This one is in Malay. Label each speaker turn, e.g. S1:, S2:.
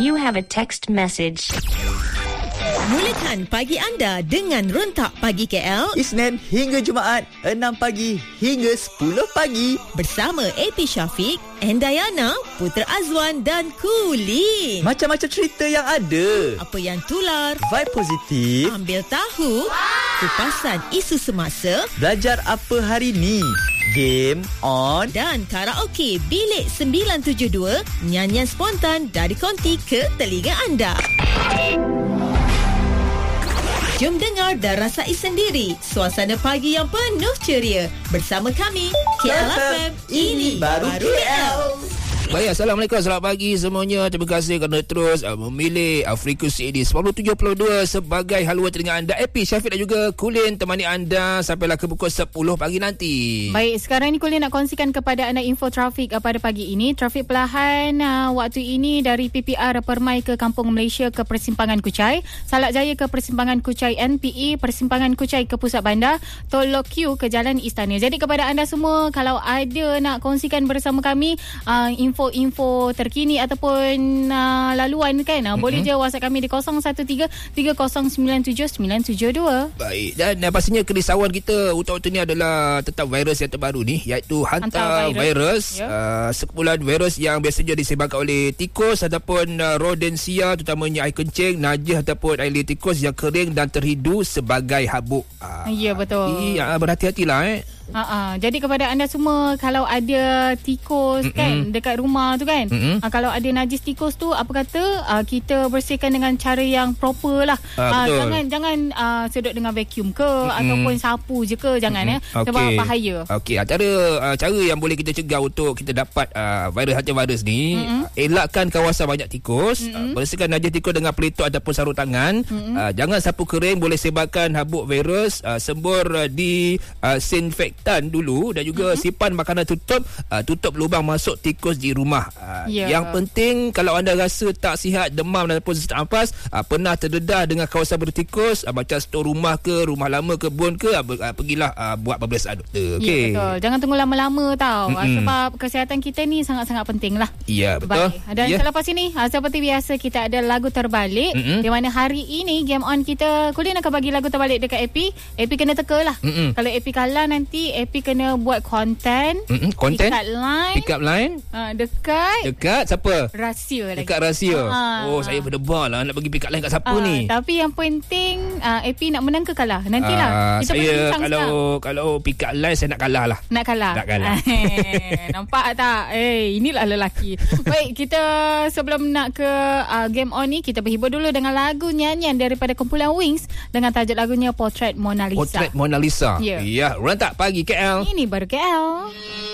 S1: You have a text message.
S2: Mulakan pagi anda dengan Rentak Pagi KL
S3: Isnin hingga Jumaat 6 pagi hingga 10 pagi
S2: bersama AP Syafiq, Endayana, Putra Azwan dan Kulin.
S3: Macam-macam cerita yang ada.
S2: Apa yang tular,
S3: Vibe positif,
S2: ambil tahu, kupasan isu semasa,
S3: belajar apa hari ni, game on
S2: dan karaoke Bilik 972, nyanyian spontan dari konti ke telinga anda. Jom dengar dan rasai sendiri suasana pagi yang penuh ceria bersama kami KLFM. Ini baru KL.
S4: Baik, Assalamualaikum, selamat pagi semuanya. Terima kasih kerana terus memilih frekuensi ini 972 sebagai haluan telinga anda. AP Syafiq dan juga Kulin temani anda sampailah ke pukul 10 pagi nanti.
S5: Baik, sekarang ni Kulin nak kongsikan kepada anda info trafik pada pagi ini. Trafik perlahan waktu ini dari PPR Permai ke Kampung Malaysia ke Persimpangan Kuchai, Salak Jaya ke Persimpangan Kuchai NPE, Persimpangan Kuchai ke Pusat Bandar, Tol Lok Q ke Jalan Istana. Jadi kepada anda semua, kalau ada nak kongsikan bersama kami info terkini ataupun laluan kan, boleh je WhatsApp kami di 0113097972.
S4: Baik, dan pastinya kerisauan kita untuk waktu ni adalah tentang virus yang terbaru ni, iaitu hantavirus. Sekumpulan virus yang biasanya disebabkan oleh tikus ataupun rodensia, terutamanya air kencing, najis ataupun air liur tikus yang kering dan terhidu sebagai habuk.
S5: Ya, betul.
S4: Berhati-hatilah
S5: Jadi kepada anda semua, kalau ada tikus kan dekat rumah tu kan, kalau ada najis tikus tu, apa kata kita bersihkan dengan cara yang proper lah. Jangan sedut dengan vacuum ke ataupun sapu je ke, jangan sebab bahaya.
S4: Okey, antara cara yang boleh kita cegah untuk kita dapat hantavirus ni, elakkan kawasan banyak tikus, bersihkan najis tikus dengan peletot ataupun sarung tangan, jangan sapu kering, boleh sebabkan habuk virus, sembur disinfektan dulu dan juga simpan makanan tutup lubang masuk tikus di rumah. Yang penting, kalau anda rasa tak sihat, demam ataupun sesak nafas, pernah terdedah dengan kawasan bertikus, macam stor rumah ke, rumah lama, kebun ke, pergilah buat pemeriksaan doktor.
S5: Okay. Ya, betul. Jangan tunggu lama-lama tau, sebab kesihatan kita ni sangat-sangat penting lah.
S4: Ya, betul.
S5: Baik. Dan selepas ini, seperti biasa, kita ada lagu terbalik, di mana hari ini game on kita, Kulin akan bagi lagu terbalik dekat AP. AP kena teka lah. Kalau AP kalah, nanti AP kena buat konten. Pick up line. Dekat
S4: siapa?
S5: Rahsia lagi.
S4: Dekat rahsia. Saya berdebar lah nak bagi pick up line kat siapa ni.
S5: Tapi yang penting, AP nak menang ke kalah? Nantilah.
S4: Saya kalau pick up line, saya nak kalah lah.
S5: Nak kalah. Nampak tak? Inilah lelaki. Baik, kita sebelum nak ke game on ni, kita berhibur dulu dengan lagu nyanyian daripada kumpulan Wings dengan tajuk lagunya Portrait Mona Lisa.
S4: Ya, Rentak Pagi KL.
S5: Ini baru KL.